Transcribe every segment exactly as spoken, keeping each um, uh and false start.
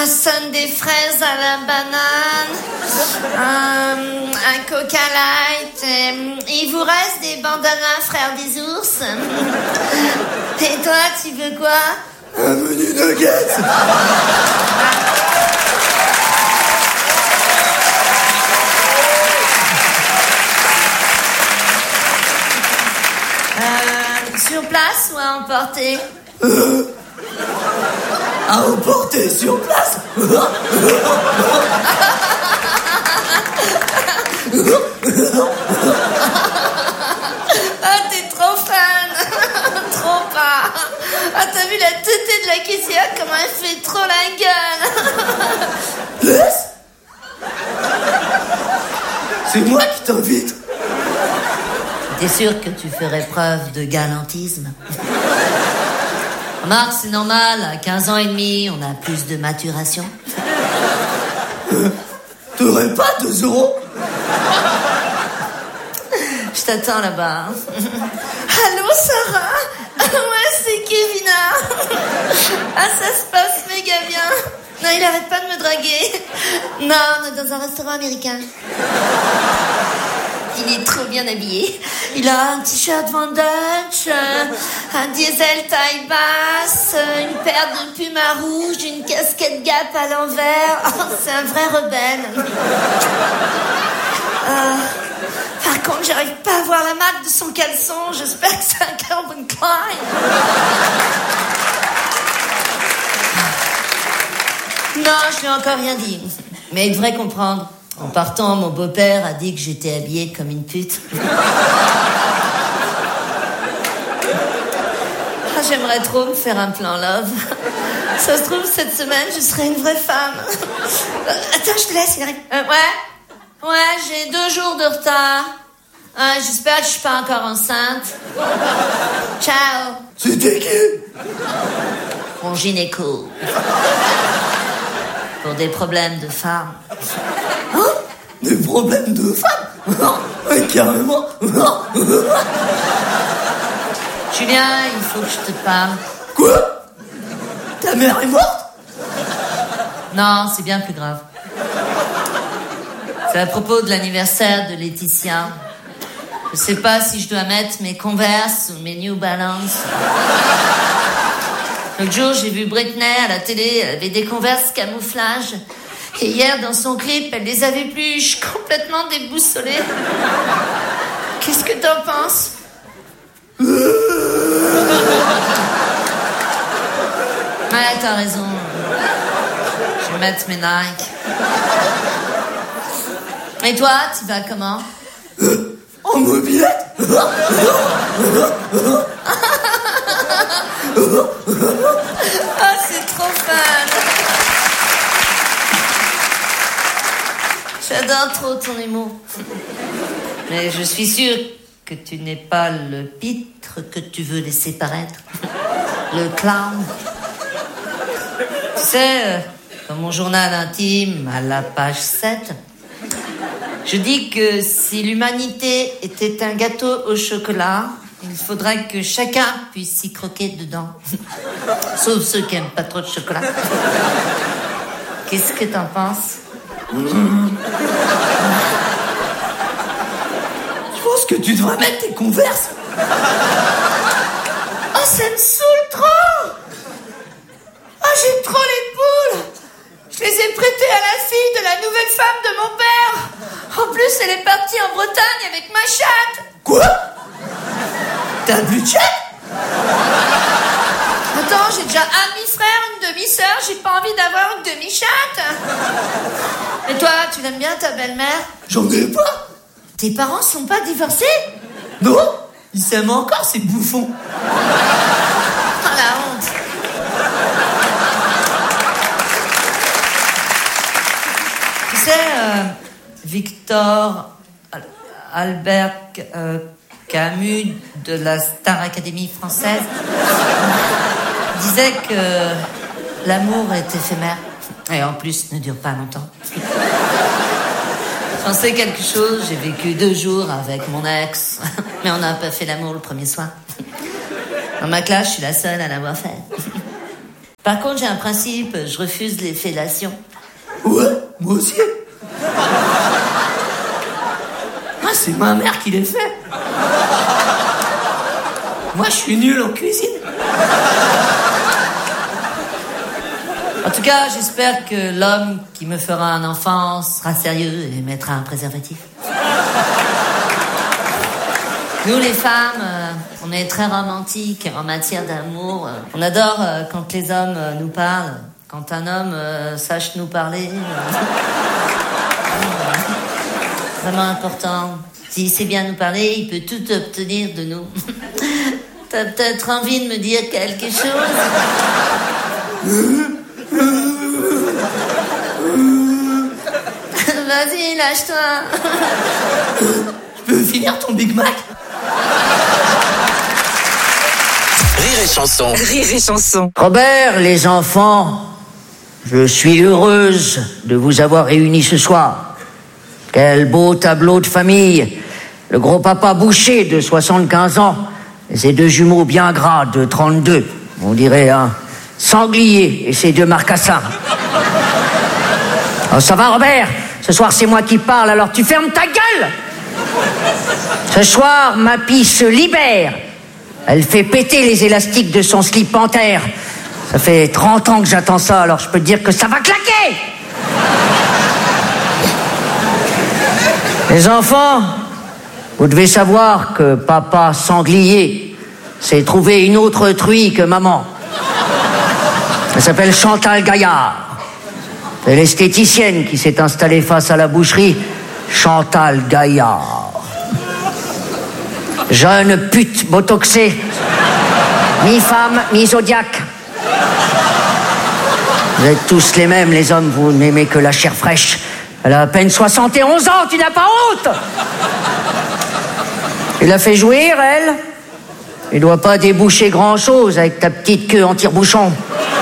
Un sundae fraises à la banane, un, un Coca Light, et, il vous reste des bandanas frères des ours. Et toi, tu veux quoi? Un menu nuggets. Euh, sur place ou à emporter? Euh, à emporter sur place. Ah, t'es trop fan. Trop pas. Ah, t'as vu la tétée de la caissière, comment elle fait trop la gueule. Laisse. C'est moi qui t'invite. T'es sûr que tu ferais preuve de galantisme? Remarque, c'est normal, à quinze ans et demi, on a plus de maturation. Euh, T'aurais pas deux euros? Je t'attends là-bas. Allô, Sarah? Ouais, c'est Kevina. Ah, ça se passe méga bien. Non, il arrête pas de me draguer. Non, on est dans un restaurant américain. Il est trop bien habillé. Il a un t-shirt Van Dutch, un diesel taille basse, une paire de pumas rouges, une casquette Gap à l'envers. Oh, c'est un vrai rebelle. Euh, par contre, j'arrive pas à voir la marque de son caleçon. J'espère que c'est un Calvin Klein. Non, je lui ai encore rien dit. Mais il devrait comprendre. En partant, mon beau-père a dit que j'étais habillée comme une pute. Ah, j'aimerais trop me faire un plan love. Ça se trouve, cette semaine, je serai une vraie femme. Attends, je te laisse, il arrive. Euh, ouais Ouais, j'ai deux jours de retard. Euh, j'espère que je suis pas encore enceinte. Ciao. C'était qui? Mon gynéco. Pour des problèmes de femme. Hein? Des problèmes de femme? Ouais, carrément. Julien, il faut que je te parle. Quoi? Ta mère est morte? Non, c'est bien plus grave. C'est à propos de l'anniversaire de Laetitia. Je sais pas si je dois mettre mes Converse ou mes New Balance. L'autre jour, j'ai vu Britney à la télé, elle avait des Converse camouflage. Et hier, dans son clip, elle les avait plus. Je suis complètement déboussolée. Qu'est-ce que t'en penses? Ouais, t'as raison. Je vais mettre mes Nike. Et toi, tu vas comment? Euh, en mobilette. Ah, c'est trop fun. J'adore trop ton humour. Mais je suis sûre que tu n'es pas le pitre que tu veux laisser paraître. Le clown. Tu sais, dans mon journal intime, à la page sept, je dis que si l'humanité était un gâteau au chocolat, il faudrait que chacun puisse s'y croquer dedans. Sauf ceux qui n'aiment pas trop de chocolat. Qu'est-ce que t'en penses? Mmh. Je pense que tu devrais mettre tes Converse. Oh, ça me saoule trop. Oh, j'ai trop les poules. Je les ai prêtées à la fille de la nouvelle femme de mon père. En plus, elle est partie en Bretagne avec ma chatte. Quoi? T'as un budget? Attends, j'ai déjà un demi-frère, une demi-sœur, j'ai pas envie d'avoir une demi-chatte. Et toi, tu l'aimes bien ta belle-mère? J'en ai pas. Tes parents sont pas divorcés? Non, ils s'aiment encore, ces bouffons. Oh, la honte. Tu sais, euh, Victor Albert euh, Camus de la Star Academy française disait que l'amour est éphémère et en plus ne dure pas longtemps. J'en sais quelque chose, j'ai vécu deux jours avec mon ex, mais on n'a pas fait l'amour le premier soir. Dans ma classe, je suis la seule à l'avoir fait. Par contre, j'ai un principe, je refuse les fellations. Ouais, moi aussi. Ah, c'est ma mère qui les fait. Moi, je suis nul en cuisine. En tout cas, j'espère que l'homme qui me fera un enfant sera sérieux et mettra un préservatif. Nous, les femmes, euh, on est très romantiques en matière d'amour. On adore euh, quand les hommes euh, nous parlent, quand un homme euh, sache nous parler. Vraiment important. S'il sait bien nous parler, il peut tout obtenir de nous. T'as peut-être envie de me dire quelque chose? Vas-y, lâche-toi. Je peux finir ton Big Mac? Rire et chanson. Rire et chanson. Robert, les enfants, je suis heureuse de vous avoir réunis ce soir. Quel beau tableau de famille. Le gros papa Boucher de soixante-quinze ans et ses deux jumeaux bien gras de trente-deux. On dirait un sanglier et ses deux marcassins. Oh, ça va, Robert? Ce soir, c'est moi qui parle, alors tu fermes ta gueule! Ce soir, ma fille se libère. Elle fait péter les élastiques de son slip panthère. Ça fait trente ans que j'attends ça, alors je peux te dire que ça va claquer! Les enfants, vous devez savoir que papa sanglier s'est trouvé une autre truie que maman. Elle s'appelle Chantal Gaillard. C'est l'esthéticienne qui s'est installée face à la boucherie, Chantal Gaillard. Jeune pute botoxée, mi-femme, mi-zodiaque. Vous êtes tous les mêmes, les hommes, vous n'aimez que la chair fraîche. Elle a à peine soixante et onze ans, tu n'as pas honte? Tu l'as fait jouir, elle? Tu ne dois pas déboucher grand-chose avec ta petite queue en tire-bouchon.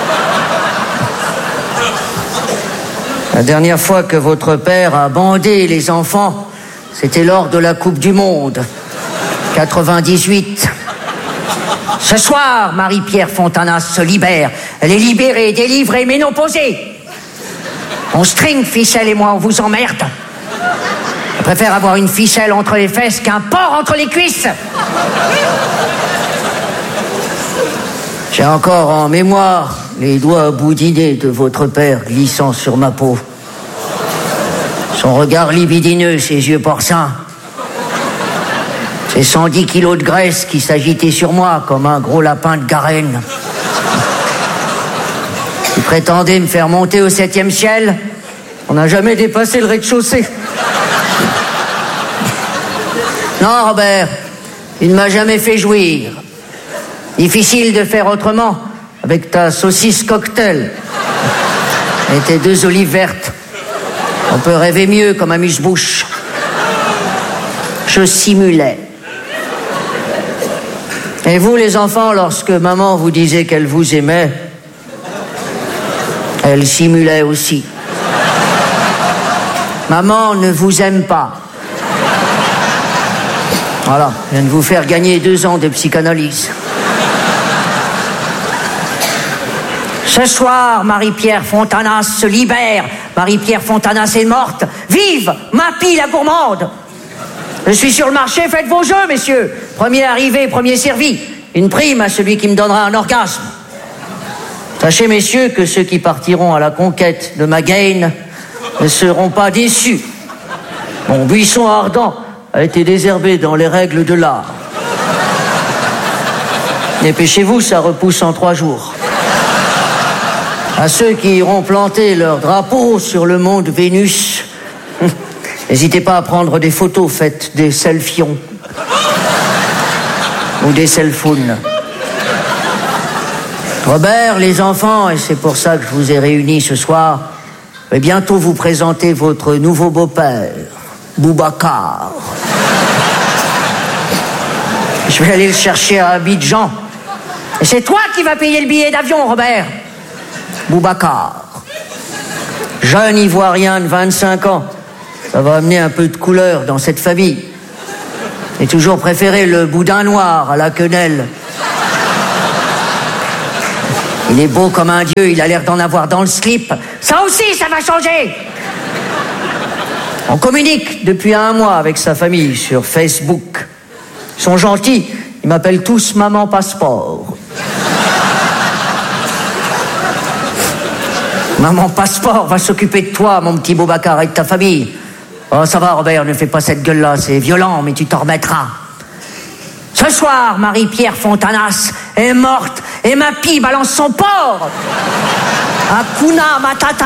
La dernière fois que votre père a bandé les enfants, c'était lors de la Coupe du Monde, quatre-vingt-dix-huit. Ce soir, Marie-Pierre Fontanas se libère. Elle est libérée, délivrée, ménopausée. On string, ficelle et moi, on vous emmerde. Je préfère avoir une ficelle entre les fesses qu'un porc entre les cuisses. J'ai encore en mémoire les doigts boudinés de votre père glissant sur ma peau. Son regard libidineux, ses yeux porcins. Ces cent dix kilos de graisse qui s'agitaient sur moi comme un gros lapin de Garenne. Il prétendait me faire monter au septième ciel. On n'a jamais dépassé le rez-de-chaussée. Non, Robert, il ne m'a jamais fait jouir. Difficile de faire autrement avec ta saucisse cocktail et tes deux olives vertes. On peut rêver mieux comme amuse-bouche. Je simulais. Et vous, les enfants, lorsque maman vous disait qu'elle vous aimait, elle simulait aussi. Maman ne vous aime pas. Voilà, je viens de vous faire gagner deux ans de psychanalyse. Ce soir, Marie-Pierre Fontanas se libère. Marie-Pierre Fontanas est morte. Vive ma pile la gourmande! Je suis sur le marché, faites vos jeux, messieurs. Premier arrivé, premier servi. Une prime à celui qui me donnera un orgasme. Sachez, messieurs, que ceux qui partiront à la conquête de ma gaine ne seront pas déçus. Mon buisson ardent a été désherbé dans les règles de l'art. Dépêchez-vous, ça repousse en trois jours. À ceux qui iront planter leur drapeau sur le mont de Vénus, n'hésitez pas à prendre des photos faites des selfions ou des selfounes. Robert, les enfants, et c'est pour ça que je vous ai réunis ce soir, je vais bientôt vous présenter votre nouveau beau-père, Boubacar. Je vais aller le chercher à Abidjan. Et c'est toi qui vas payer le billet d'avion, Robert. Boubacar. Jeune Ivoirien de vingt-cinq ans. Ça va amener un peu de couleur dans cette famille. J'ai toujours préféré le boudin noir à la quenelle. Il est beau comme un dieu, il a l'air d'en avoir dans le slip. Ça aussi, ça va changer. On communique depuis un mois avec sa famille sur Facebook. Ils sont gentils, ils m'appellent tous Maman Passeport. Maman Passeport va s'occuper de toi, mon petit Boubacar, et de ta famille. Oh, ça va, Robert, ne fais pas cette gueule-là, c'est violent, mais tu t'en remettras. Ce soir, Marie-Pierre Fontanas est morte et ma pie balance son porc. Hakuna Matata.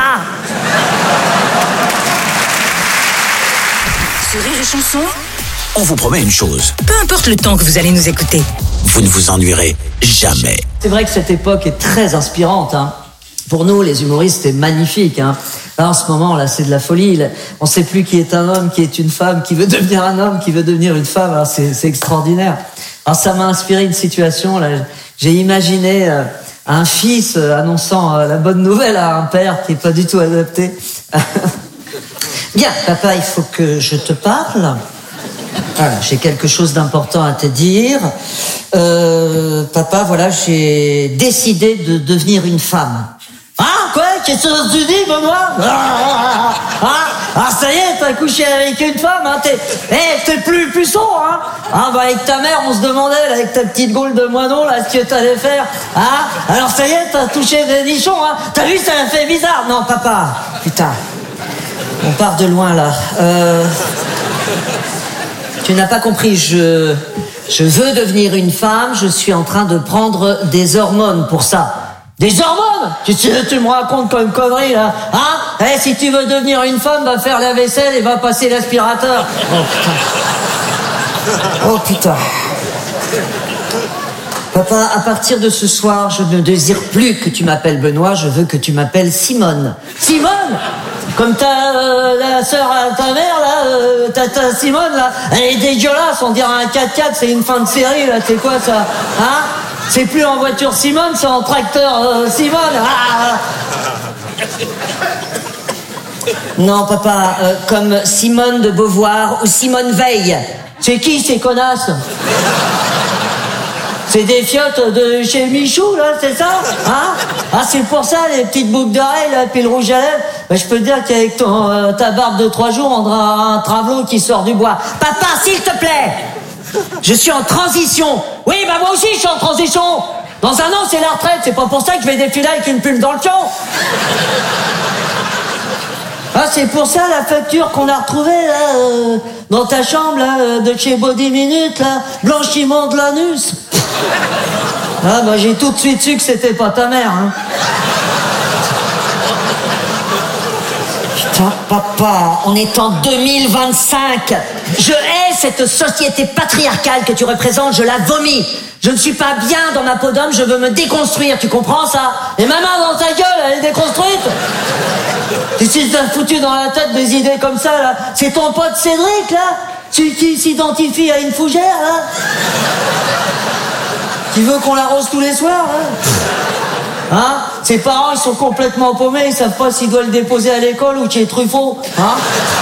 Sur Rire et Chanson, on vous promet une chose. Peu importe le temps que vous allez nous écouter, vous ne vous ennuierez jamais. C'est vrai que cette époque est très inspirante, hein. Pour nous, les humoristes, c'est magnifique, hein. Là, en ce moment, là, c'est de la folie. On ne sait plus qui est un homme, qui est une femme, qui veut devenir un homme, qui veut devenir une femme. Alors, c'est, c'est extraordinaire. Alors, ça m'a inspiré une situation, là. J'ai imaginé euh, un fils euh, annonçant euh, la bonne nouvelle à un père qui est pas du tout adapté. Bien, papa, il faut que je te parle. Voilà, j'ai quelque chose d'important à te dire. Euh, papa, voilà, j'ai décidé de devenir une femme. Ah, quoi? Qu'est-ce que tu dis, Benoît? Ah, ah, ah, ah, ça y est, t'as couché avec une femme, hein? T'es, eh, t'es plus puceau, hein? Ah, bah, avec ta mère, on se demandait, là, avec ta petite gaule de moineau, là, ce que t'allais faire. Ah, alors ça y est, t'as touché des nichons, hein? T'as vu, ça a fait bizarre. Non, papa, putain. On part de loin, là. Euh... Tu n'as pas compris, je... Je veux devenir une femme, je suis en train de prendre des hormones pour ça. Des hormones? Tu, tu, tu me racontes comme une connerie, là. Hein? Eh, si tu veux devenir une femme, va faire la vaisselle et va passer l'aspirateur. Oh, putain. Oh, putain. Papa, à partir de ce soir, je ne désire plus que tu m'appelles Benoît, je veux que tu m'appelles Simone. Simone? Comme ta, euh, la sœur à ta mère, là, euh, ta, ta Simone, là, elle est dégueulasse, on dirait un quatre quatre, c'est une fin de série, là, c'est quoi ça? Hein? C'est plus en voiture Simone, c'est en tracteur euh, Simone. Ah, non, papa, euh, comme Simone de Beauvoir ou Simone Veil. C'est qui ces connasses? C'est des fiottes de chez Michou, là, c'est ça? Hein? Ah, c'est pour ça, les petites boucles d'oreilles, là, puis le rouge à lèvres. Ben, je peux te dire qu'avec ton, euh, ta barbe de trois jours, on dirait un travelot qui sort du bois. Papa, s'il te plaît! Je suis en transition. Oui, bah moi aussi, je suis en transition. Dans un an, c'est la retraite. C'est pas pour ça que je vais défiler avec une plume dans le fion. Ah, c'est pour ça la facture qu'on a retrouvée, là, euh, dans ta chambre, là, euh, de chez Body Minute, là, blanchiment de l'anus. Ah, bah j'ai tout de suite su que c'était pas ta mère, hein. Putain, papa, on est en deux mille vingt-cinq. Je hais cette société patriarcale que tu représentes, je la vomis. Je ne suis pas bien dans ma peau d'homme, je veux me déconstruire, tu comprends ça? Et ma main dans ta gueule, elle est déconstruite? Et si t'as foutu dans la tête des idées comme ça, là, c'est ton pote Cédric, là? Celui qui s'identifie à une fougère, là? Qui veut qu'on l'arrose tous les soirs, là? Hein? Ses parents, ils sont complètement paumés, ils savent pas s'ils doivent le déposer à l'école ou chez Truffaut. Hein?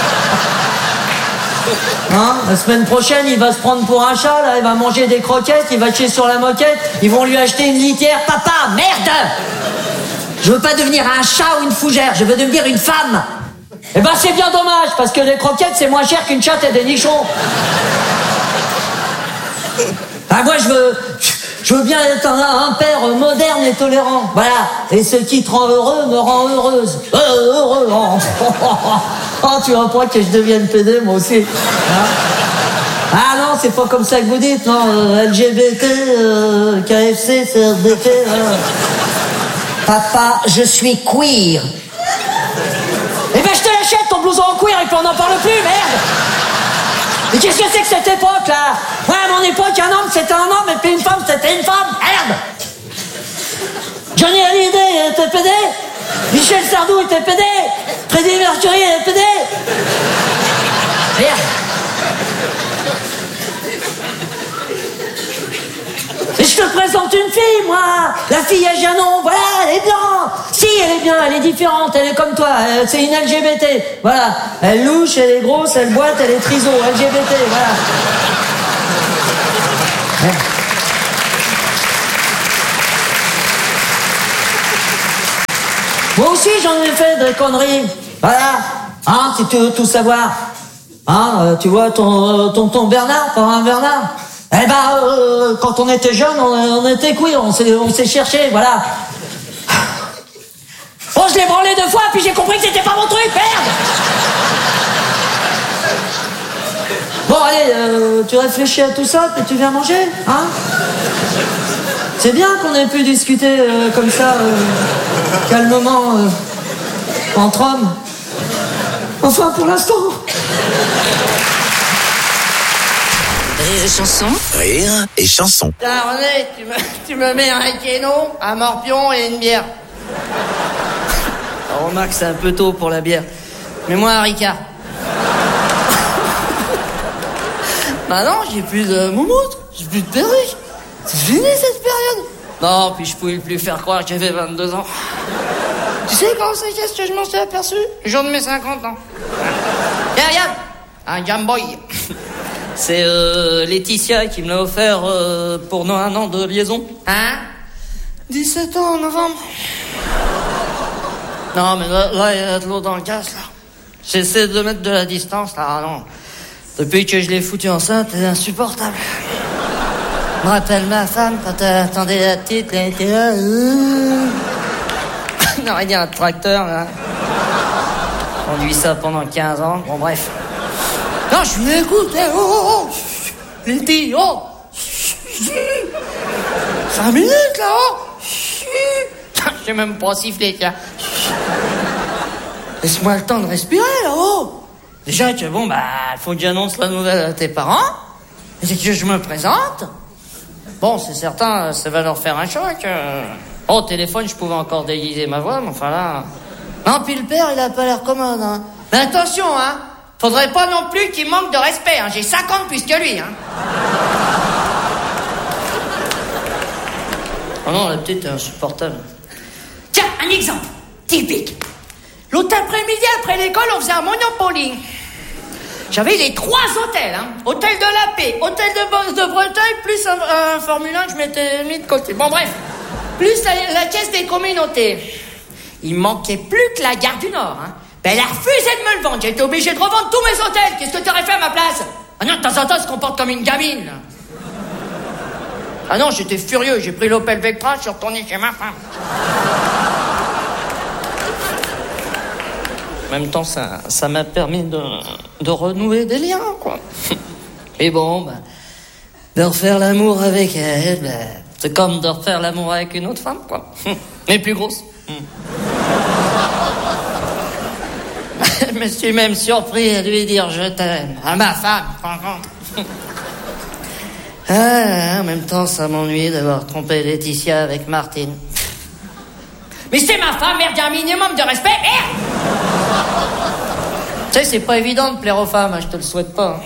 Hein? La semaine prochaine, il va se prendre pour un chat, là, il va manger des croquettes, il va chier sur la moquette, ils vont lui acheter une litière. Papa, merde! Je veux pas devenir un chat ou une fougère, je veux devenir une femme. Eh ben, c'est bien dommage, parce que les croquettes, c'est moins cher qu'une chatte et des nichons. Ah, moi, je veux... Je veux bien être un, un père moderne et tolérant. Voilà. Et ce qui te rend heureux me rend heureuse. Euh, heureux. Oh, tu vois pas que je devienne pédé, moi aussi. Hein? Ah non, c'est pas comme ça que vous dites, non. Euh, L G B T, euh, K F C, C R D P. Voilà. Papa, je suis queer. Eh ben, je te l'achète, ton blouson en queer, et puis on n'en parle plus, merde. Mais qu'est-ce que c'est que cette époque, là? Ouais, à mon époque, un homme, c'était un homme, et puis une femme, c'était une femme. Merde! Johnny Hallyday était pédé. Michel Sardou était pédé. Freddie Mercury était pédé. Merde! Et je te présente une fille, moi. La fille à Janon, voilà, elle est bien. Si, elle est bien, elle est différente, elle est comme toi. C'est une L G B T. Voilà. Elle louche, elle est grosse, elle boite, elle est triso. L G B T, voilà. Moi aussi, j'en ai fait des conneries. Voilà. Hein, si tu veux tout savoir. Hein, euh, tu vois, ton, ton, ton Bernard, ton hein, Bernard. Eh ben, euh, quand on était jeune, on, on était queer, on s'est, on s'est cherché, voilà. Bon, je l'ai branlé deux fois, puis j'ai compris que c'était pas mon truc, merde. Bon, allez, euh, tu réfléchis à tout ça, puis tu viens manger, hein? C'est bien qu'on ait pu discuter euh, comme ça, euh, calmement, euh, entre hommes. Enfin, pour l'instant. Rire et chanson. Rire et chanson. Tiens, René, tu me, tu me mets un kéno, un morpion et une bière. Alors, remarque, c'est un peu tôt pour la bière. Mets-moi un Ricard. Bah non, j'ai plus de moumoute, j'ai plus de perruque. C'est fini cette période. Non, puis je pouvais plus faire croire que j'avais vingt-deux ans. Tu sais quand c'est qu'est-ce que je m'en suis aperçu? Le jour de mes cinquante ans. Tiens, regarde, un Game Boy. C'est euh, Laetitia qui me l'a offert euh, pour nos un an de liaison. Hein? dix-sept ans en novembre. Non, mais là, là, il y a de l'eau dans le gaz, là. J'essaie de mettre de la distance, là, non. Depuis que je l'ai foutu enceinte, c'est insupportable. Je me rappelle ma femme, quand elle attendait la petite, elle était là. Euh... non, il y a un tracteur, là. On conduit ça pendant quinze ans. Bon, bref. Non, je lui écoute, eh, oh, oh, oh. Il dit, oh. Cinq minutes, là, oh. J'ai même pas sifflé, tiens. Laisse-moi le temps de respirer, là, oh. Déjà que, bon, bah, faut que j'annonce la nouvelle à tes parents. Et que je me présente. Bon, c'est certain, ça va leur faire un choc. Oh, au téléphone, je pouvais encore déguiser ma voix, mais enfin là... Non, puis le père, il a pas l'air commode, hein. Mais attention, hein. Faudrait pas non plus qu'il manque de respect, hein. J'ai cinquante plus que lui, hein. Oh non, la petite est insupportable. Tiens, un exemple typique. L'autre après-midi, après l'école, on faisait un Monopoly. J'avais les trois hôtels, hein. Hôtel de la Paix, hôtel de Bosse de Breteuil, plus un, un Formule un que je m'étais mis de côté. Bon, bref. Plus la, la caisse des communautés. Il manquait plus que la gare du Nord, hein. Ben, elle a refusé de me le vendre. J'ai été obligé de revendre tous mes hôtels. Qu'est-ce que t'aurais fait à ma place? Ah non, de temps en temps, elle se comporte comme une gamine, là. Ah non, j'étais furieux. J'ai pris l'Opel Vectra, je suis retourné chez ma femme. En même temps, ça, ça m'a permis de, de renouer des liens, quoi. Et bon, bah, de refaire l'amour avec elle, bah, c'est comme de refaire l'amour avec une autre femme, quoi. Mais plus grosse. Je me suis même surpris à lui dire je t'aime. À ma femme, par contre. Ah, en même temps, ça m'ennuie d'avoir trompé Laetitia avec Martine. Mais c'est ma femme, merde, il y a un minimum de respect, merde! Tu sais, c'est pas évident de plaire aux femmes, hein, je te le souhaite pas.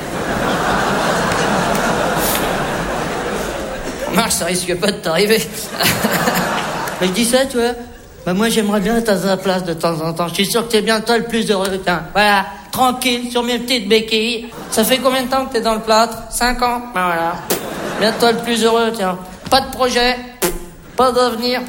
Remarque, ça risque pas de t'arriver. Mais je dis ça, tu vois. Bah moi, j'aimerais bien être à ta place de temps en temps. Je suis sûr que t'es bien toi le plus heureux. Tiens, voilà, tranquille, sur mes petites béquilles. Ça fait combien de temps que t'es dans le plâtre? Cinq ans? Ben voilà. Bien toi le plus heureux, tiens. Pas de projet, pas d'avenir.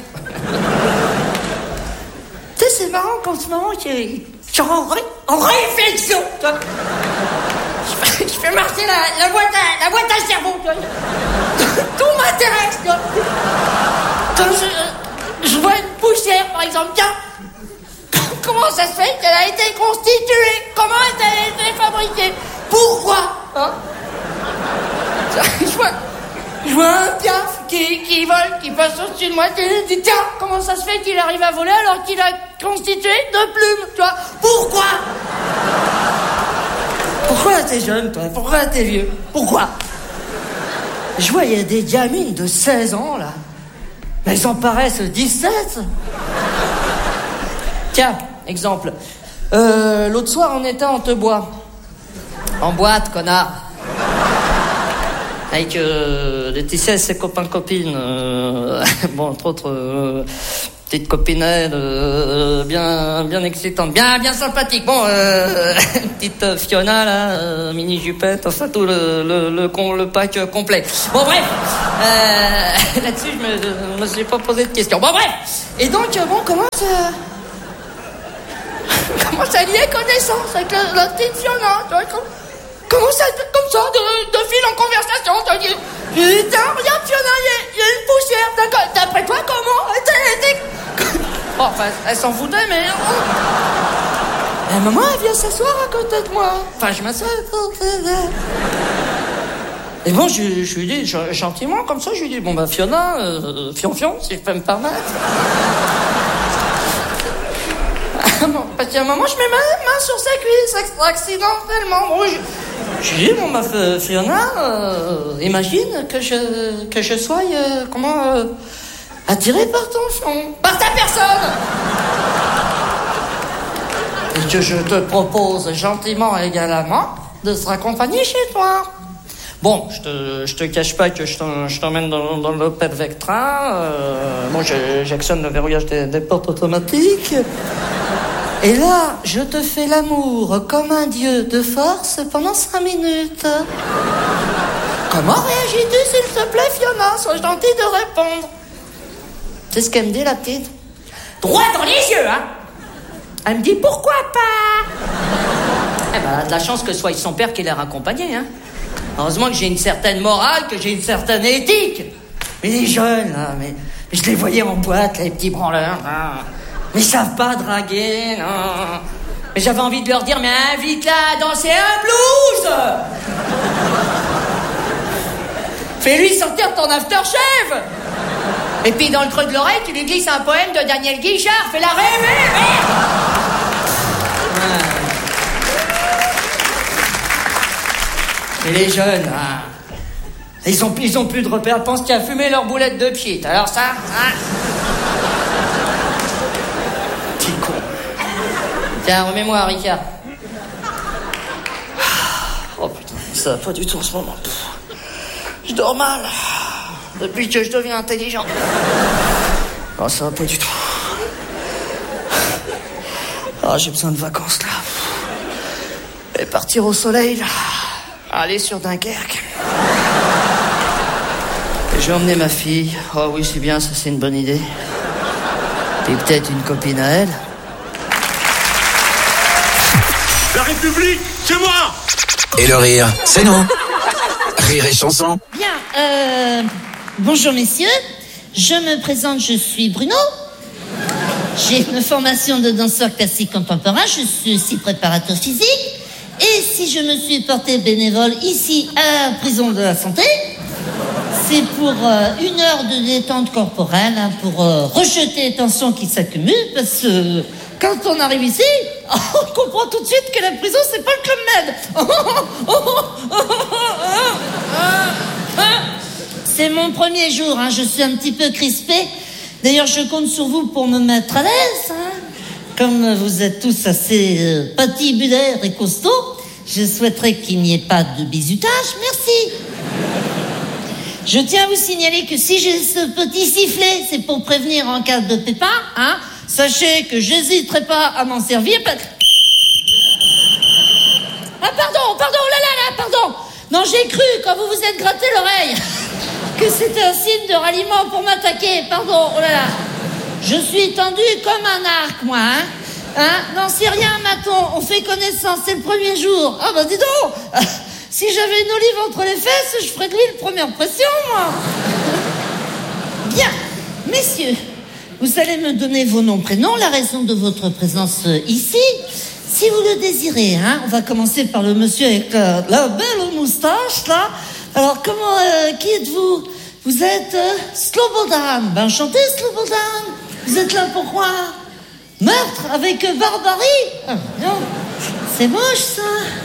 Tu sais, c'est marrant qu'en ce moment, j'ai... Je suis en, ré... en réflexion, tu vois. Je fais marcher la, la, boîte à, la boîte à cerveau, tu vois. Tout m'intéresse, tu vois. Quand je, je vois une poussière, par exemple, tiens. Comment ça se fait qu'elle a été constituée? Comment elle a été fabriquée? Pourquoi, hein? Je vois... Je vois un piaf qui, qui vole, qui passe au-dessus de moi, et je dis, tiens, comment ça se fait qu'il arrive à voler alors qu'il a constitué de plumes, tu vois? Pourquoi? Pourquoi t'es jeune, toi? Pourquoi t'es vieux? Pourquoi? Je vois, il y a des gamines de seize ans, là. Mais elles en paraissent dix-sept. Tiens, exemple. Euh, l'autre soir, on était en Tebois. En boîte, connard. Avec euh, Laetitia et ses copains-copines. Euh, bon, entre autres, euh, petite copinette, euh, bien, bien excitante, bien, bien sympathique. Bon, euh, petite euh, Fiona, là, euh, mini jupette, enfin tout le, le, le, con, le pack euh, complet. Bon, bref. Euh, là-dessus, je me, je me suis pas posé de questions. Bon, bref. Et donc, euh, bon, comment ça... Comment ça lier connaissance avec la, la petite Fiona, tu vois, comme, comment ça, comme ça, de, de fil en conversation, tu vois, putain, regarde Fiona, il y, y a une poussière, d'accord, d'après toi, comment? T'es, t'es... Oh, enfin, elle s'en foutait, mais... Eh, maman, elle vient s'asseoir à côté de moi. Enfin, je m'assois à côté d'elle. Et bon, je, je lui dis, je, gentiment, comme ça, je lui dis, bon, bah, Fiona, euh, fion-fion, si je peux me permettre. Bon, parce qu'à un moment, je mets ma main sur sa cuisse, accidentellement. Bon, je, je lui dis, bon, bah, Fiona, euh, imagine que je, que je sois, euh, comment, euh, attiré par ton fion. Par ta personne! Et que je te propose gentiment et également de se raccompagner chez toi. Bon, je te, je te cache pas que je, t'en, je t'emmène dans, dans l'Opel Vectra. Euh, bon, j'actionne le verrouillage des, des portes automatiques. Et là, je te fais l'amour comme un dieu de force pendant cinq minutes. Comment réagis-tu, s'il te plaît, Fiona? Sois gentille de répondre. C'est ce qu'elle me dit, la petite. Droit dans les yeux, hein. Elle me dit, pourquoi pas? Eh ben, elle a de la chance que ce soit son père qui l'ait raccompagné, hein. Heureusement que j'ai une certaine morale, que j'ai une certaine éthique. Mais les jeunes, là, mais, mais je les voyais en boîte, les petits branleurs, là. Mais ils savent pas draguer, non. Mais j'avais envie de leur dire, mais invite-la à danser un blues. Fais-lui sortir ton aftershave. Et puis dans le creux de l'oreille, tu lui glisses un poème de Daniel Guichard. Fais-la rêver, merde. Ouais. Et les jeunes, hein, ils ont, ils ont plus de repères. Ils pensent qu'il a fumé leur boulette de pied. Alors ça, hein. Petit con. Tiens, remets-moi, Ricard. Oh putain, ça va pas du tout en ce moment. Je dors mal. Depuis que je deviens intelligent. Oh, ça va pas du tout. Oh, j'ai besoin de vacances, là. Et partir au soleil, là. Aller sur Dunkerque. Et je vais emmener ma fille. Oh oui, c'est bien, ça c'est une bonne idée. Et peut-être une copine à elle. La République, c'est moi! Et le rire, c'est nous. Rire et chanson. Bien, euh... bonjour messieurs. Je me présente, je suis Bruno. J'ai une formation de danseur classique contemporain. Je suis aussi préparateur physique. Et si je me suis porté bénévole ici à la prison de la santé, c'est pour euh, une heure de détente corporelle, hein, pour euh, rejeter les tensions qui s'accumulent, parce que euh, quand on arrive ici, on comprend tout de suite que la prison, c'est pas le Club Med. C'est mon premier jour, hein, je suis un petit peu crispée. D'ailleurs, je compte sur vous pour me mettre à l'aise, hein. Comme vous êtes tous assez euh, patibulaires et costauds, je souhaiterais qu'il n'y ait pas de bizutage. Merci. Je tiens à vous signaler que si j'ai ce petit sifflet, c'est pour prévenir en cas de pépin, hein. Sachez que j'hésiterai pas à m'en servir. Ah pardon, pardon, oh là là là, pardon. Non, j'ai cru quand vous vous êtes gratté l'oreille que c'était un signe de ralliement pour m'attaquer. Pardon, oh là là. Je suis tendue comme un arc, moi, hein. Hein? Non, c'est rien, Maton. On fait connaissance, c'est le premier jour. Ah, bah, dis donc. Si j'avais une olive entre les fesses, je ferais de lui le première pression, moi. Bien. Messieurs, vous allez me donner vos noms, prénoms, la raison de votre présence ici. Si vous le désirez, hein. On va commencer par le monsieur avec la, la belle moustache, là. Alors, comment, euh, qui êtes-vous? Vous êtes euh, Slobodan. Ben, enchanté, Slobodan. Vous êtes là pourquoi? Meurtre avec barbarie? Ah, non, c'est moche, ça.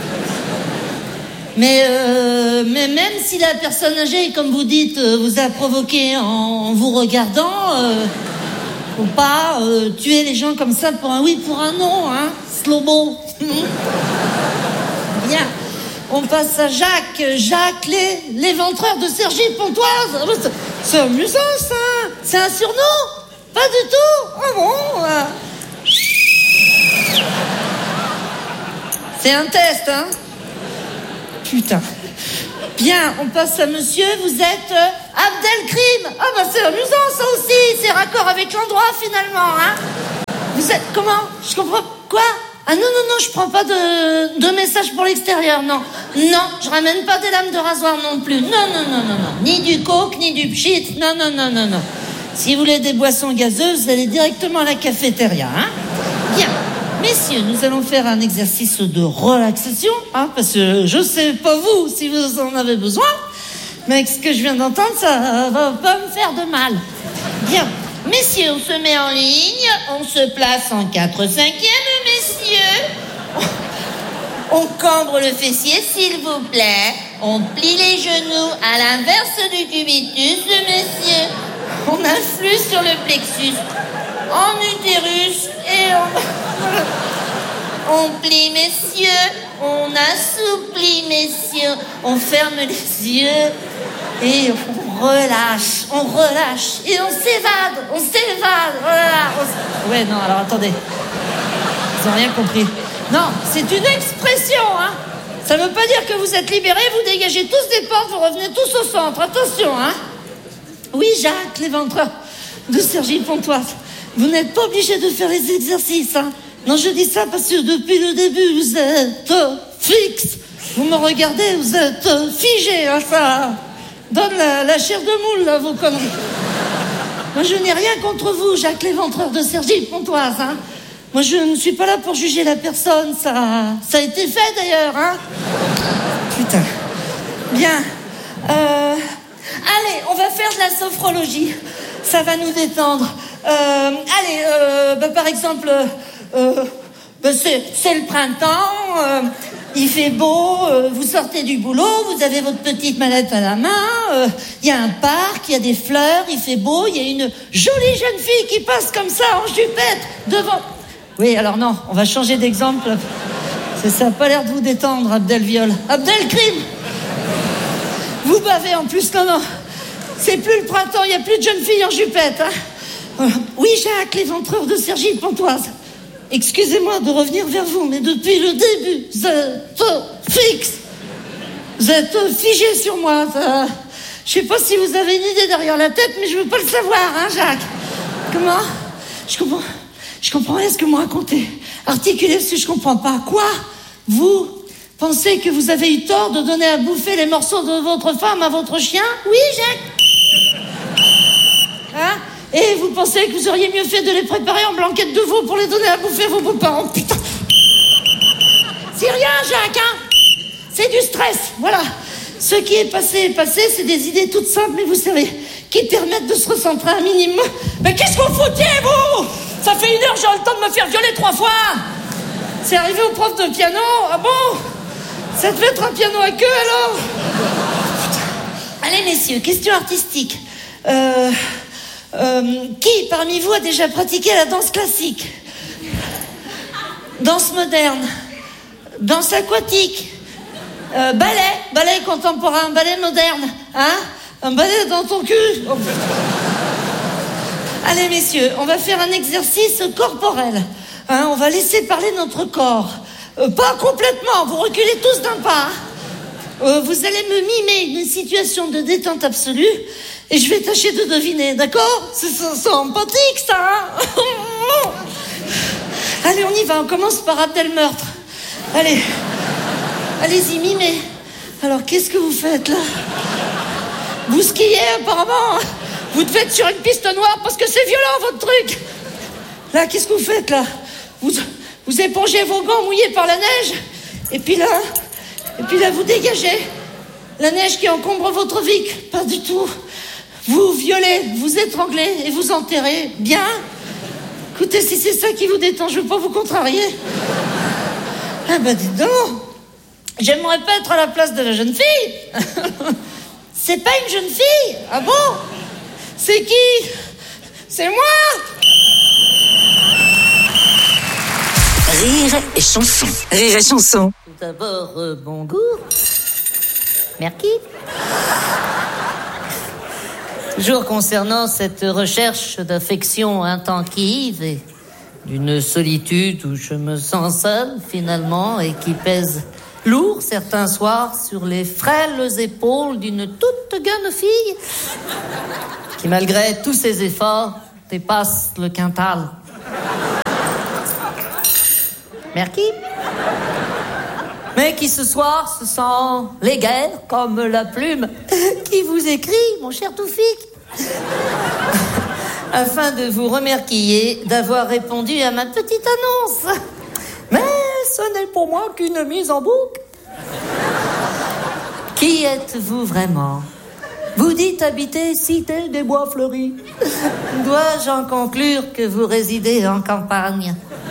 Mais, euh, mais même si la personne âgée, comme vous dites, vous a provoqué en, en vous regardant, euh, faut pas euh, tuer les gens comme ça pour un oui, pour un non, hein, Slobo. Bien. On passe à Jacques. Jacques, les, l'éventreur de Cergy Pontoise. C'est amusant, ça. C'est un surnom? Pas du tout. Oh bon. C'est un test, hein. Putain. Bien, on passe à monsieur. Vous êtes euh, Abdelkrim. Ah bah c'est amusant, ça aussi. C'est raccord avec l'endroit, finalement, hein. Vous êtes comment? Je comprends. Quoi? Ah non, non, non, je prends pas de, de message pour l'extérieur, non. Non, je ramène pas des lames de rasoir non plus. Non, non, non, non, non. Ni du coke, ni du pchit. Non, non, non, non, non. Si vous voulez des boissons gazeuses, vous allez directement à la cafétéria, hein. Bien. Messieurs, nous allons faire un exercice de relaxation, hein, parce que je sais pas vous si vous en avez besoin, mais avec ce que je viens d'entendre, ça va pas me faire de mal. Bien. Messieurs, on se met en ligne, on se place en quatre cinquièmes, messieurs. On cambre le fessier, s'il vous plaît. On plie les genoux à l'inverse du cubitus, messieurs. On influe sur le plexus, en utérus, et on... On plie, messieurs. On assouplit, messieurs. On ferme les yeux. Et on relâche, on relâche, et on s'évade, on s'évade, voilà. On s... Ouais, non, alors attendez. Ils n'ont rien compris. Non, c'est une expression, hein. Ça veut pas dire que vous êtes libérés, vous dégagez tous des portes, vous revenez tous au centre. Attention, hein. Oui, Jacques, l'éventreur de Cergy Pontoise. Vous n'êtes pas obligé de faire les exercices, hein. Non, je dis ça parce que depuis le début, vous êtes euh, fixe. Vous me regardez, vous êtes euh, figé, hein, ça... Donne la, la chair de moule, là, vos conneries. Moi, je n'ai rien contre vous, Jacques l'éventreur de Cergy Pontoise, hein. Moi, je ne suis pas là pour juger la personne, ça, ça a été fait, d'ailleurs, hein. Putain. Bien. Euh, allez, on va faire de la sophrologie. Ça va nous détendre. Euh, allez, euh, bah, par exemple, euh, bah, c'est, c'est le printemps... Euh, il fait beau, euh, vous sortez du boulot, vous avez votre petite mallette à la main, il euh, y a un parc, il y a des fleurs, il fait beau, il y a une jolie jeune fille qui passe comme ça en jupette devant... Oui, alors non, on va changer d'exemple. Ça n'a pas l'air de vous détendre, Abdelviol. Abdelkrim. Vous bavez en plus, non, non. C'est plus le printemps, il n'y a plus de jeunes filles en jupette. Hein. Oui, Jacques, l'éventreur de Cergy Pontoise. Excusez-moi de revenir vers vous, mais depuis le début, vous êtes fixe. Vous êtes figé sur moi. Ça... Je sais pas si vous avez une idée derrière la tête, mais je veux pas le savoir, hein, Jacques. Comment ? Je comprends. Je comprends rien ce que vous me racontez. Articulez ce que je comprends pas. Quoi ? Vous pensez que vous avez eu tort de donner à bouffer les morceaux de votre femme à votre chien ? Oui, Jacques. Hein ? Et vous pensez que vous auriez mieux fait de les préparer en blanquette de veau pour les donner à bouffer à vos beaux-parents ? Putain. C'est rien, Jacques, hein ? C'est du stress, voilà. Ce qui est passé est passé, c'est des idées toutes simples, mais vous savez, qui permettent de se recentrer un minimum. Mais qu'est-ce que vous foutiez, vous ? Ça fait une heure, j'ai le temps de me faire violer trois fois. C'est arrivé au prof de piano. Ah bon ? Ça devait être un piano à queue, alors ? Putain. Allez, messieurs, question artistique. Euh... Euh, qui parmi vous a déjà pratiqué la danse classique ? Danse moderne, danse aquatique, euh, ballet, ballet contemporain, ballet moderne, hein ? Un ballet dans ton cul. Oh. Allez, messieurs, on va faire un exercice corporel, hein ? On va laisser parler notre corps, euh, pas complètement, vous reculez tous d'un pas, hein ? euh, Vous allez me mimer une situation de détente absolue. Et je vais tâcher de deviner, d'accord ? C'est sympathique, ça, hein ? Allez, on y va, on commence par Abdelmeurtre. Allez, allez-y, mimez. Alors, qu'est-ce que vous faites, là ? Vous skiez, apparemment. Vous devez être sur une piste noire parce que c'est violent, votre truc. Là, qu'est-ce que vous faites, là ? Vous, vous épongez vos gants mouillés par la neige. Et puis là, et puis là, vous dégagez. La neige qui encombre votre vic. Pas du tout. Vous violez, vous étranglez et vous enterrez. Bien. Écoutez, si c'est ça qui vous détend, je ne veux pas vous contrarier. Ah ben dis donc. J'aimerais pas être à la place de la jeune fille. C'est pas une jeune fille. Ah bon ? C'est qui ? C'est moi ? Rire et chanson. Rire et chanson. Tout d'abord, euh, bon goût. Merci. Toujours concernant cette recherche d'affection intensive et d'une solitude où je me sens seule finalement et qui pèse lourd certains soirs sur les frêles épaules d'une toute jeune fille qui malgré tous ses efforts dépasse le quintal. Merci. Mais qui ce soir se sent léguère comme la plume qui vous écrit, mon cher Toufik, afin de vous remercier d'avoir répondu à ma petite annonce. Mais ce n'est pour moi qu'une mise en boucle. Qui êtes-vous vraiment? Vous dites habiter Cité des Bois Fleuris. Dois-je en conclure que vous résidez en campagne?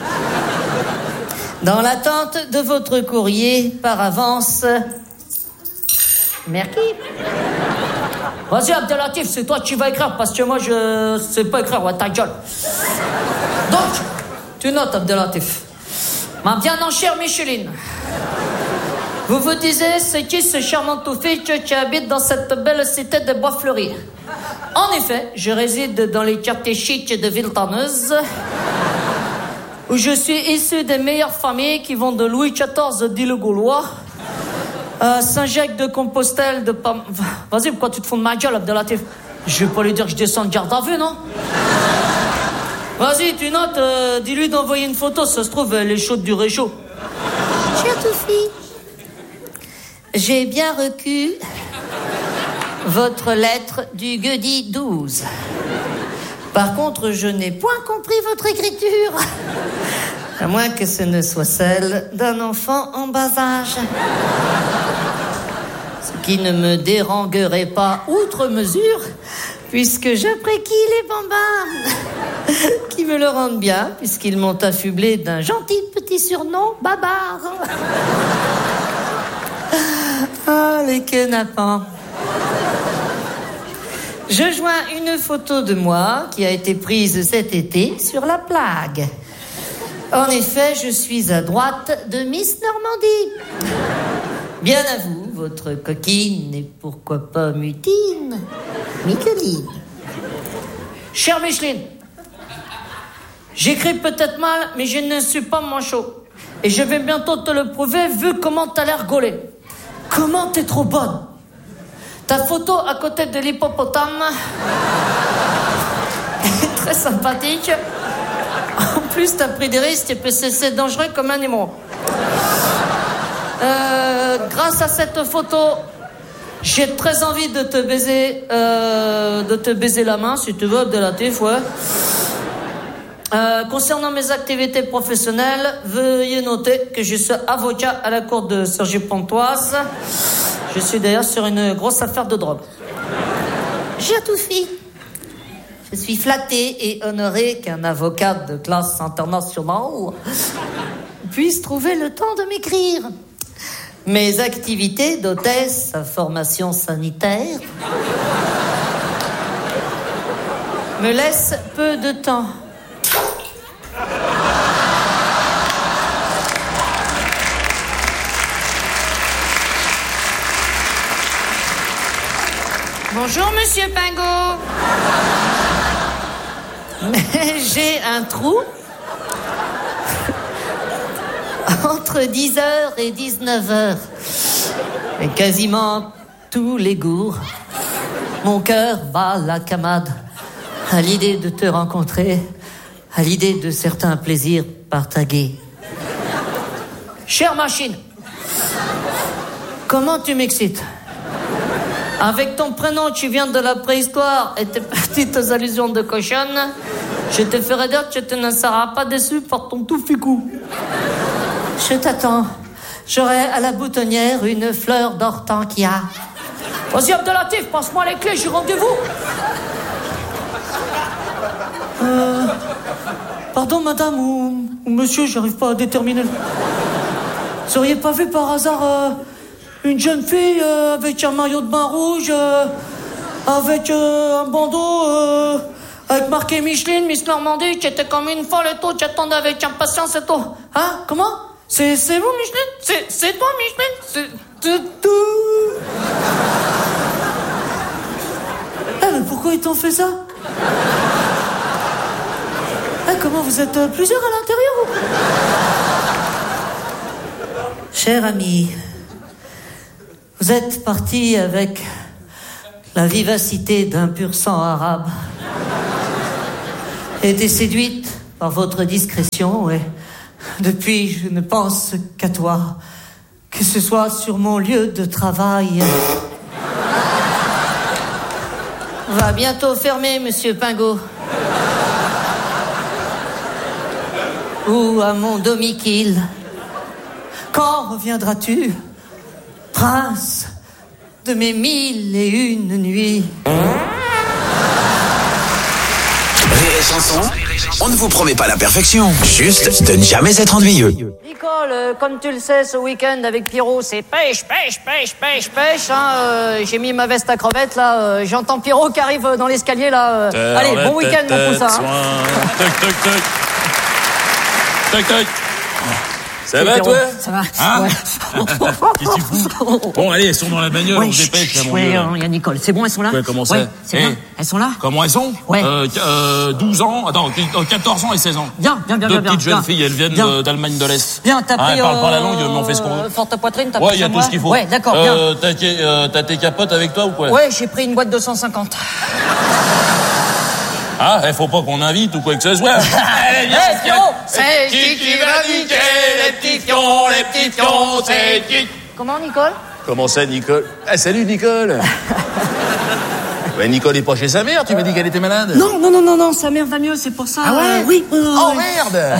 Dans l'attente de votre courrier, par avance... Merci. Vas-y, Abdelatif, c'est toi qui vas écrire, parce que moi, je sais pas écrire, ouais, ta gueule. Donc, tu notes, Abdelatif. Ma bien en chère Micheline, vous vous disiez, c'est qui ce charmant Toufik qui habite dans cette belle cité des Bois Fleuris? En effet, je réside dans les quartiers chics de Villetanneuse, où je suis issu des meilleures familles qui vont de Louis quatorze d'Île-Gaulois à Saint-Jacques-de-Compostelle de Pam... Vas-y, pourquoi tu te fous de ma gueule, Abdelatif? Je vais pas lui dire que je descends de garde à vue, non? Vas-y, tu notes, euh, dis-lui d'envoyer une photo, ça se trouve, elle est chaude du réchaud. Cher Toufi, j'ai bien reçu votre lettre du jeudi douze. Par contre, je n'ai point compris votre écriture. À moins que ce ne soit celle d'un enfant en bas âge. Ce qui ne me dérangerait pas outre mesure, puisque j'apprécie les bambins, qui me le rendent bien, puisqu'ils m'ont affublé d'un gentil petit surnom, Babar. Ah, les kenapans. Je joins une photo de moi qui a été prise cet été sur la plaque. En effet, je suis à droite de Miss Normandie. Bien à vous, votre coquine et pourquoi pas mutine, Micheline. Chère Micheline, j'écris peut-être mal, mais je ne suis pas manchot. Et je vais bientôt te le prouver, vu comment t'as l'air gaulé. Comment t'es trop bonne. Ta photo à côté de l'hippopotame est très sympathique. En plus, t'as pris des risques et c'est dangereux comme animal. Euh, grâce à cette photo, j'ai très envie de te baiser, euh, de te baiser la main, si tu veux, Abdelatif, ouais. Euh, concernant mes activités professionnelles, veuillez noter que je suis avocat à la cour de Cergy-Pontoise. Je suis d'ailleurs sur une grosse affaire de drogue. Cher Toufi, je suis flattée et honorée qu'un avocat de classe internationale puisse trouver le temps de m'écrire. Mes activités d'hôtesse à formation sanitaire me laissent peu de temps. Bonjour, monsieur Pingot. Mais j'ai un trou entre dix heures et dix-neuf heures. Et quasiment tous les jours, mon cœur bat la camade à l'idée de te rencontrer, à l'idée de certains plaisirs partagés. Chère machine, comment tu m'excites? Avec ton prénom qui vient de la préhistoire et tes petites allusions de cochonne, je te ferai dire que tu ne seras pas déçu par ton tout ficou. Je t'attends. J'aurai à la boutonnière une fleur d'hortensia. Vas-y, Abdelatif, passe-moi les clés, j'ai rendez-vous. Euh, pardon, madame ou, ou monsieur, j'arrive pas à déterminer. Vous auriez pas vu par hasard euh, une jeune fille euh, avec un maillot de bain rouge, euh, avec euh, un bandeau, euh, avec marqué Micheline, Miss Normandie, qui était comme une folle et tout, qui attendait avec impatience et tout. Hein? Comment? C'est, c'est vous, Micheline? C'est, c'est toi, Micheline? C'est, c'est tout. Ah, mais pourquoi ils t'ont fait ça? Ah, comment vous êtes euh, plusieurs à l'intérieur ou... Cher ami, vous êtes parti avec la vivacité d'un pur sang arabe. Été séduite par votre discrétion et Depuis, je ne pense qu'à toi. Que ce soit sur mon lieu de travail. Va bientôt fermer, monsieur Pingot. Ou à mon domicile. Quand reviendras-tu, prince de mes mille et une nuits? Rire et chanson, on ne vous promet pas la perfection, juste de ne jamais être ennuyeux. Nicole, euh, comme tu le sais, ce week-end avec Pierrot, c'est pêche, pêche, pêche, pêche, pêche. Hein, euh, j'ai mis ma veste à crevettes, là. Euh, j'entends Pierrot qui arrive dans l'escalier, là. Euh. Allez, bon week-end, mon poussin. Hein. Toc, toc, toc. Toc, toc. Ça va, toi? Ça va. Hein? Ouais. Qu'est-ce que tu fous? Bon, allez, elles sont dans la bagnole, Ouais, on se dépêche, là, mon ouais, vieux. il y a Nicole. C'est bon, elles sont là? Ouais, comment ça? Ouais, c'est Eh, bien. Elles sont là? Comment elles sont? Ouais. Euh, euh, douze ans, attends, quatorze ans et seize ans. Bien, bien, bien, Deux bien, bien. petites jeunes bien. filles, elles viennent Bien. de- d'Allemagne de l'Est. Bien, t'as Ah, pris... elles parlent pas la euh, langue, mais on fait ce qu'on veut. Forte poitrine, t'as Ouais, pris il y a ça, tout moi ce qu'il faut. Ouais, d'accord, bien. Euh, t'as, euh, t'as tes capotes avec toi ou quoi? Ouais, j'ai pris une boîte de cent cinquante. Ah, il faut pas qu'on invite ou quoi que ce soit. Allez, viens, Eh, Pierrot, c'est qui qui va niquer les petits fions, les petits fions, c'est qui? Comment, Nicole? Comment ça, Nicole? Ah, salut, Nicole. Ouais, Nicole est pas chez sa mère, tu m'as dit qu'elle était malade. Non, non, non, non, non, sa mère va mieux, c'est pour ça. Ah ouais? euh, Oui. oui, oui, Oh oui. merde.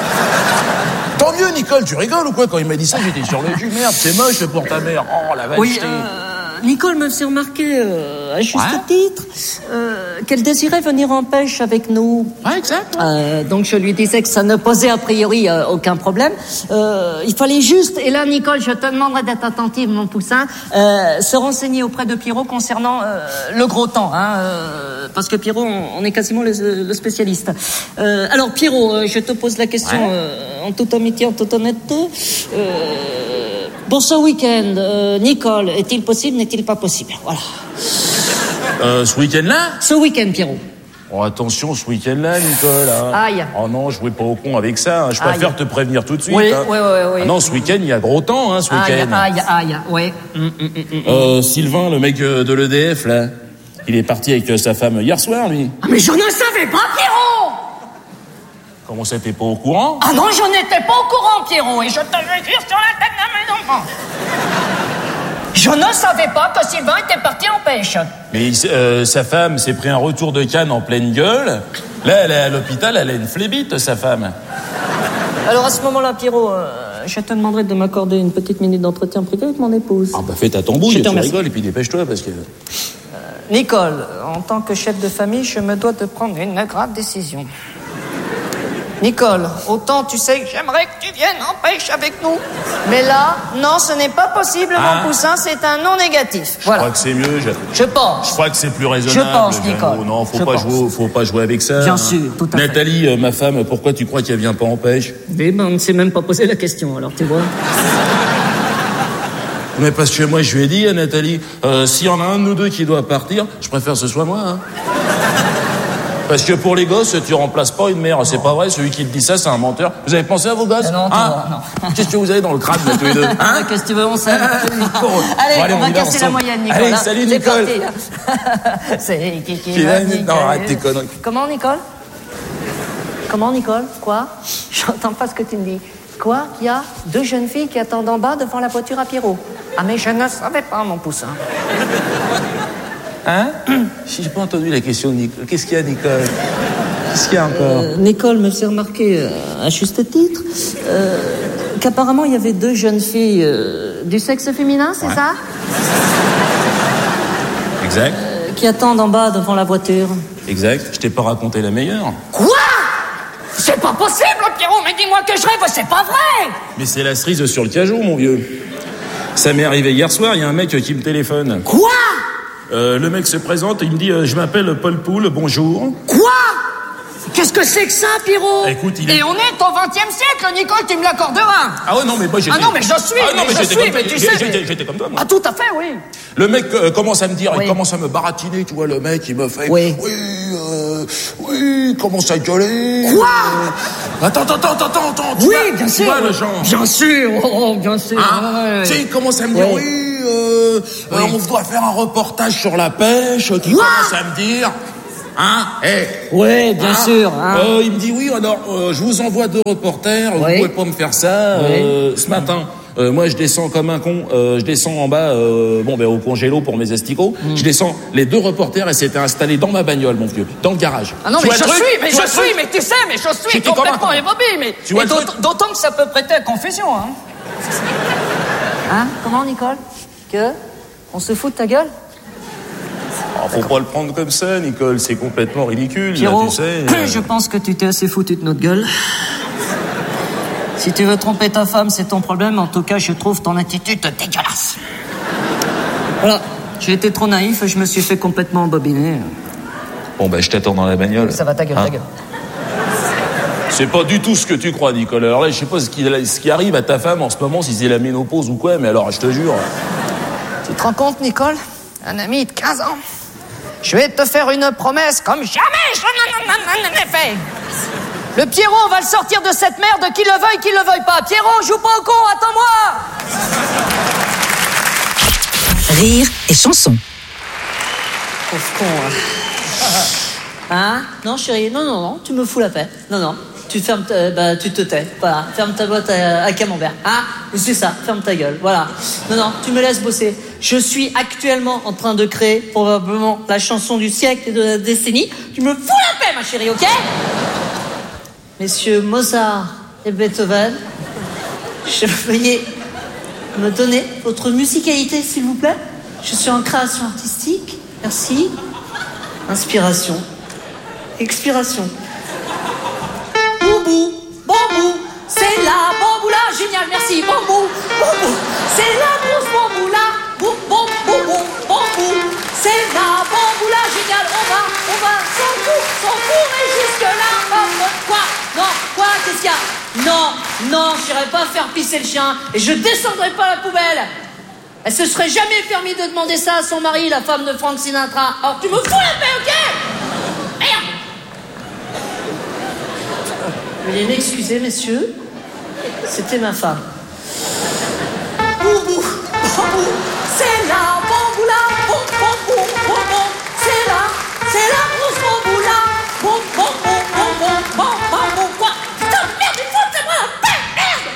Tant mieux, Nicole, tu rigoles ou quoi? Quand il m'a dit ça, j'étais sur le cul. Merde, c'est moche pour ta mère. Oh, la vache. Oui, euh, Nicole me fait remarquer, euh, à juste Ouais. titre, euh, qu'elle désirait venir en pêche avec nous. Ouais, exact. Euh, donc je lui disais que ça ne posait a priori euh, aucun problème. Euh, il fallait juste, et là Nicole, je te demanderai d'être attentive, mon poussin, euh, se renseigner auprès de Pierrot concernant euh, le gros temps, hein, euh, parce que Pierrot, on, on est quasiment le, le spécialiste. Euh, alors Pierrot, euh, je te pose la question Ouais. euh, en toute amitié, en toute honnêteté. Euh, pour ce week-end, euh, Nicole, est-il possible, n'est-il pas possible? Voilà. Euh, ce week-end-là? Ce week-end, Pierrot. Oh, attention, ce week-end-là, Nicole. Hein. Aïe. Oh non, jouez pas au con avec ça. Hein. Je Aïe. préfère te prévenir tout de suite. Oui, hein. oui, oui, oui. Ah non, ce week-end, il y a gros temps, hein, ce Aïe, week-end. aïe, aïe, ouais. Hum, hum, hum, hum. Euh, Sylvain, le mec euh, de l'E D F, là, il est parti avec euh, sa femme hier soir, lui. Ah, mais je ne savais pas, Pierrot! Comment ça, t'es pas au courant? Ah non, je n'étais pas au courant, Pierrot, et je te le jure sur la tête de mes enfants. Je ne savais pas que Sylvain était parti en pêche. Mais euh, sa femme s'est pris un retour de canne en pleine gueule. Là, elle est à l'hôpital, elle a une flébite, sa femme. Alors à ce moment-là, Pierrot, euh, je te demanderai de m'accorder une petite minute d'entretien privé avec mon épouse. Ah bah fais ta tambouille, Je te tu remercie. rigoles, et puis dépêche-toi, parce que... Nicole, en tant que chef de famille, je me dois de prendre une grave décision. Nicole, autant tu sais que j'aimerais que tu viennes en pêche avec nous. Mais là, non, ce n'est pas possible, Ah. mon poussin, c'est un non négatif. Je Voilà. crois que c'est mieux, je... Je pense. Je crois que c'est plus raisonnable. Je pense, Jeannot. Nicole. Non, faut Je pas pense. jouer, faut pas jouer avec ça. Bien hein. sûr, tout à fait. Nathalie, euh, ma femme, pourquoi tu crois qu'elle vient pas en pêche? Eh ben, on ne s'est même pas posé la question, alors tu vois. Mais parce que moi, je lui ai dit à Nathalie, euh, s'il y en a un de nous deux qui doit partir, je préfère que ce soit moi. Hein. Parce que pour les gosses, tu remplaces pas une mère. C'est pas vrai, celui qui te dit ça, c'est un menteur. Vous avez pensé à vos gosses? Eh non, hein toi, non. Qu'est-ce que vous avez dans le crâne, là, tous les deux? Hein? Qu'est-ce que tu veux, on s'aime. Allez, Bon, allez, on on va y va casser la ensemble. moyenne, Nicole. Allez, hein. salut, C'est Nicole. parti. C'est qui qui Qui va va- niquer. non, arrête tes conneries. Comment, Nicole? Comment, Nicole? Quoi? J'entends pas ce que tu me dis. Quoi? Il y a deux jeunes filles qui attendent en bas devant la voiture à Pierrot. Ah, mais je ne savais pas, mon poussin. Hein? J'ai pas entendu la question de Nicole. Qu'est-ce qu'il y a, Nicole? Qu'est-ce qu'il y a encore? Euh, Nicole me fait remarquer, euh, à juste titre, euh, qu'apparemment il y avait deux jeunes filles euh, du sexe féminin, c'est Ouais. ça? Exact, Euh, Qui attendent en bas devant la voiture. exact. Je t'ai pas raconté la meilleure. Quoi? C'est pas possible, Pierrot, mais dis-moi que je rêve, c'est pas vrai! Mais c'est la cerise sur le cajou, mon vieux. Ça m'est arrivé hier soir, il y a un mec qui me téléphone. Quoi? Euh, le mec se présente et il me dit euh, je m'appelle Paul Poul, bonjour. Quoi? Qu'est-ce que c'est que ça, Pierrot? Écoute, il est- Et on est au vingtième siècle, Nicole, tu me l'accorderas. Ah ouais, non, mais moi j'étais... Ah non, mais je suis, Ah non, mais mais je j'étais suis, comme... mais tu j'ai- sais, J'étais, mais- j'étais comme toi, moi. Ah, tout à fait, oui. Le mec euh, commence à me dire, Oui. il commence à me baratiner, tu vois, le mec, il me fait... Oui. Oui, euh, oui, il commence à gueuler. Quoi? Euh, Attends, attends, attends, attends, attends, tu Oui, vois, bien tu sûr. vois le genre. Bien sûr, oh, bien sûr. Hein? Ouais, ouais. Tu sais, il commence à me dire, Oui. oui, euh, euh, on doit faire un reportage sur la pêche, qui Quoi? commence à me dire... Hein? Eh. Ouais, bien Hein? sûr. Hein. Euh, il me dit oui, alors euh, je vous envoie deux reporters, Oui. vous pouvez pas me faire ça. Euh, ce matin, euh, moi je descends comme un con, euh, je descends en bas, euh, bon ben au congélo pour mes asticots. Mm. Je descends, les deux reporters, elles s'étaient installés dans ma bagnole, mon vieux, dans le garage. Ah non, Tu mais vois je le truc? suis, mais Tu vois je le suis, truc? mais tu sais, mais je suis J'étais complètement comment? ébobé, mais Tu vois et le truc? d'aut- d'autant que ça peut prêter à confusion, hein. Hein? Comment, Nicole? Que? On se fout de ta gueule? Oh, faut pas le prendre comme ça, Nicole, c'est complètement ridicule, Pierrot, là, tu sais. euh. je pense que tu t'es assez foutu de notre gueule. Si tu veux tromper ta femme, c'est ton problème. En tout cas, je trouve ton attitude dégueulasse. Voilà. J'ai été trop naïf et je me suis fait complètement embobiner. Bon ben je t'attends dans la bagnole. Ça va, ta gueule, Hein? ta gueule. C'est pas du tout ce que tu crois, Nicole. Alors là, je sais pas ce qui, ce qui arrive à ta femme en ce moment, si c'est la ménopause ou quoi, mais alors, je te jure. Tu te rends compte, Nicole? Un ami de quinze ans. Je vais te faire une promesse comme jamais je n'en ai fait. Le Pierrot, on va le sortir de cette merde, qu'il le veuille, qu'il le veuille pas. Pierrot, joue pas au con, attends-moi. Rire et chanson. Pauvre con, hein. Hein? Non, chérie, non, non, non, tu me fous la paix. Non, non, tu fermes ta, bah, tu te tais. Voilà, ferme ta boîte à, à camembert. Hein? C'est ça, ferme ta gueule. Voilà. Non, non, tu me laisses bosser. Je suis actuellement en train de créer probablement la chanson du siècle et de la décennie. Tu me fous la paix, ma chérie, ok? Messieurs Mozart et Beethoven, je veuillez me donner votre musicalité, s'il vous plaît. Je suis en création artistique. Merci. Inspiration. Expiration. Boubou, bambou, c'est la bambou là, génial, merci, bambou, bambou, c'est la grosse bambou là, bou, bou, bou, bou, bambou, c'est la bambou là, génial, on va, on va, sans coup, sans courir jusque là, hop, quoi, non, quoi, qu'est-ce qu'il y a? Non, non, j'irai pas faire pisser le chien, et je descendrai pas la poubelle. Elle se serait jamais permis de demander ça à son mari, la femme de Frank Sinatra. Alors tu me fous la paix, ok? Merde. Veuillez m'excuser, messieurs. C'était ma femme. Boubou, bambou, c'est la bambou là, bon, bambou, bambou, c'est la, c'est la grosse bambou là, bon, bambou, bambou, bambou, bambou, quoi? Putain, merde, il faut que moi la paix, merde!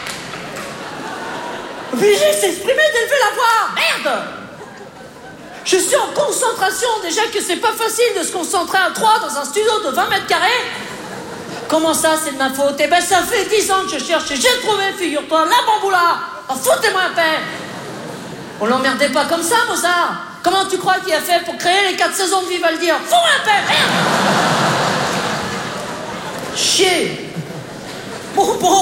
Obligé de s'exprimer, d'élever la voix, merde! Je suis en concentration, déjà que c'est pas facile de se concentrer à trois dans un studio de vingt mètres carrés. Comment ça, c'est de ma faute? Eh ben, ça fait dix ans que je cherche et j'ai trouvé, figure-toi, la bamboula. Oh, foutez-moi la paix. On l'emmerdait pas comme ça, Mozart. Comment tu crois qu'il a fait pour créer les quatre saisons de Vivaldi? Fous-moi la paix, merde. Chier. Bon, bon,